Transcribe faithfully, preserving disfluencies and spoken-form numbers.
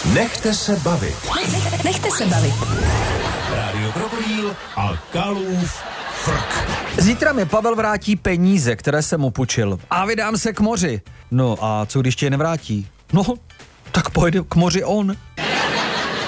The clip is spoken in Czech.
Nechte se bavit. Nech, nechte se bavit. Rádio Krokodýl a Kalův frk. Zítra mi Pavel vrátí peníze, které jsem mu půjčil. A vydám se k moři. No a co když tě je nevrátí? No, tak pojede k moři on.